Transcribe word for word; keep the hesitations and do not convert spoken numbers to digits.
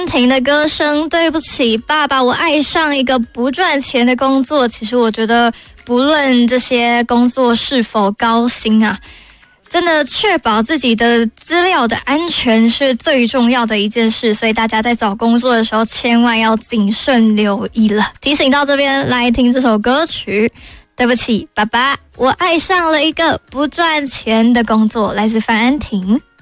安婷的歌声，对不起爸爸，我爱上一个不赚钱的工作。其实我觉得不论这些工作是否高薪啊，真的确保自己的资料的安全是最重要的一件事，所以大家在找工作的时候千万要谨慎留意了。提醒到这边，来听这首歌曲，对不起爸爸，我爱上了一个不赚钱的工作，来自范安婷。